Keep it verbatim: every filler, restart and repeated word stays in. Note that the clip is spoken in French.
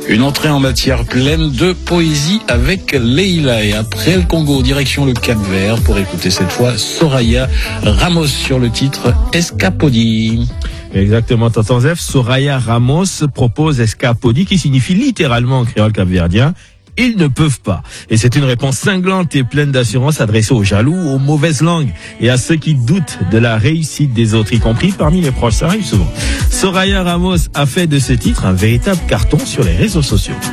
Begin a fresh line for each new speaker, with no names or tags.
Une entrée en matière pleine de poésie avec Leïla. Et après le Congo, direction le Cap-Vert pour écouter cette fois Soraya Ramos sur le titre Escapodi.
Exactement, tonton Zef. Soraya Ramos propose Escapodi, qui signifie littéralement en créole capverdien ils ne peuvent pas. Et c'est une réponse cinglante et pleine d'assurance adressée aux jaloux, aux mauvaises langues et à ceux qui doutent de la réussite des autres, y compris parmi les proches. Ça arrive souvent. Soraya Ramos a fait de ce titre un véritable carton sur les réseaux sociaux.